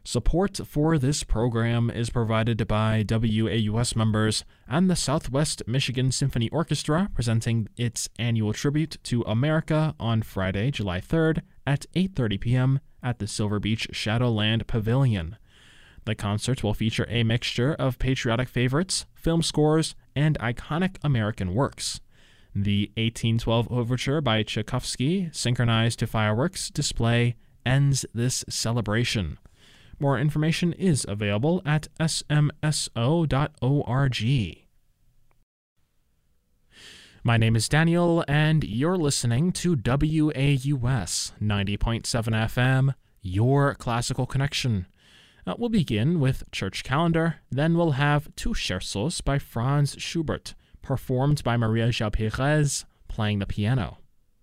Support for this program is provided by WAUS members and the Southwest Michigan Symphony Orchestra, presenting its annual tribute to America on Friday, July 3rd at 8:30 p.m. at the Silver Beach Shadowland Pavilion. The concert will feature a mixture of patriotic favorites, film scores, and iconic American works. The 1812 Overture by Tchaikovsky, synchronized to fireworks display, ends this celebration. More information is available at smso.org. My name is Daniel, and you're listening to WAUS 90.7 FM, your classical connection. We'll begin with Church Calendar, then we'll have two scherzos by Franz Schubert, performed by Maria João Pires, playing the piano.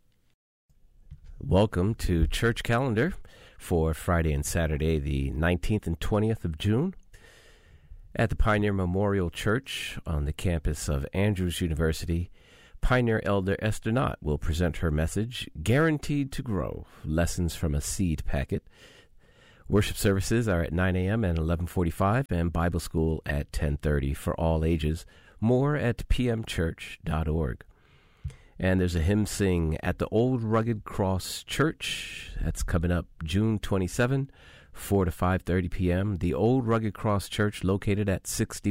Welcome to Church Calendar for Friday and Saturday, the 19th and 20th of June, at the Pioneer Memorial Church on the campus of Andrews University. Pioneer Elder Esther Knott will present her message, Guaranteed to Grow, Lessons from a Seed Packet. Worship services are at 9 a.m. and 11:45, and Bible school at 10:30 for all ages. More at pmchurch.org. And there's a hymn sing at the Old Rugged Cross Church. That's coming up June 27, 4 to 5:30 p.m. The Old Rugged Cross Church, located at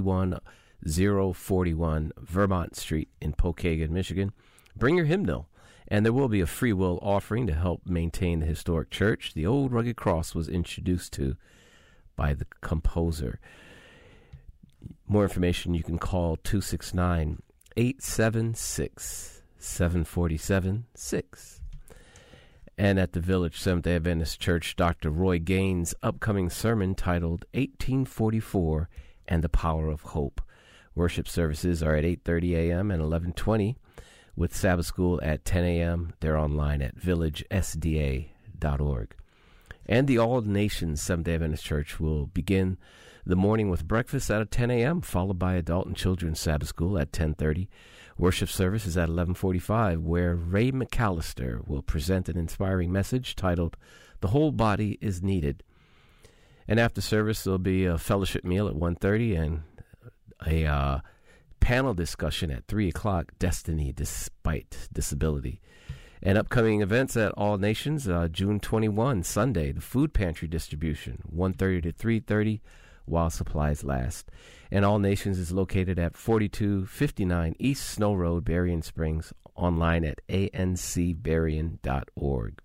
61041 Vermont Street in Pokagon, Michigan. Bring your hymnal, and there will be a free will offering to help maintain the historic church. The Old Rugged Cross was introduced to by the composer. More information, you can call 269-876-747-6. And at the Village Seventh-day Adventist Church, Dr. Roy Gaines' upcoming sermon titled 1844 and the Power of Hope. Worship services are at 8:30 a.m. and 11:20, with Sabbath school at 10 a.m. They're online at villagesda.org. And the All Nations Seventh-day Adventist Church will begin the morning with breakfast at 10 a.m., followed by adult and children's Sabbath school at 10:30. Worship service is at 11:45, where Ray McAllister will present an inspiring message titled, The Whole Body is Needed. And after service, there'll be a fellowship meal at 1:30 and a panel discussion at 3 o'clock, Destiny Despite Disability. And upcoming events at All Nations, June 21, Sunday, the food pantry distribution, 1:30 to 3:30, while supplies last. And All Nations is located at 4259 East Snow Road, Berrien Springs, online at ancberrien.org.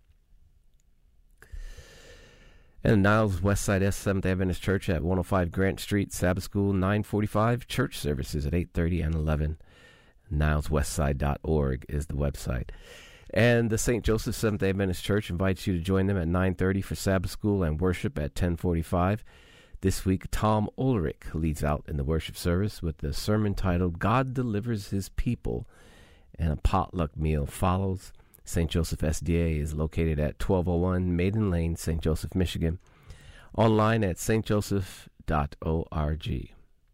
And Niles Westside Seventh-day Adventist Church at 105 Grant Street, Sabbath School, 9:45, church services at 8:30 and 11. NilesWestside.org is the website. And the St. Joseph Seventh-day Adventist Church invites you to join them at 9:30 for Sabbath school and worship at 10:45. This week, Tom Ulrich leads out in the worship service with the sermon titled, God Delivers His People, and a potluck meal follows. St. Joseph SDA is located at 1201 Maiden Lane, St. Joseph, Michigan. Online at stjoseph.org.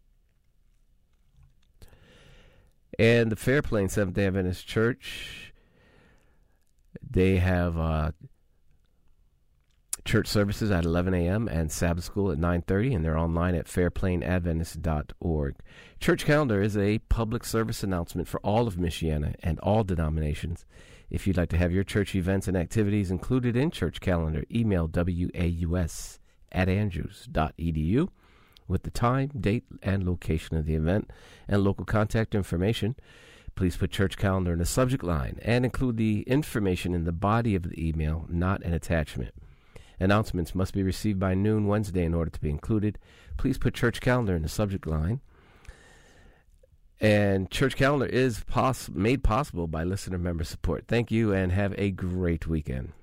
And the Fairplain Seventh-day Adventist Church, they have church services at 11 a.m. and Sabbath school at 9:30, and they're online at fairplainadventist.org. Church Calendar is a public service announcement for all of Michiana and all denominations. If you'd like to have your church events and activities included in Church Calendar, email waus@andrews.edu with the time, date, and location of the event and local contact information. Please put Church Calendar in the subject line and include the information in the body of the email, not an attachment. Announcements must be received by noon Wednesday in order to be included. Please put Church Calendar in the subject line. And Church Calendar is made possible by listener member support. Thank you, and have a great weekend.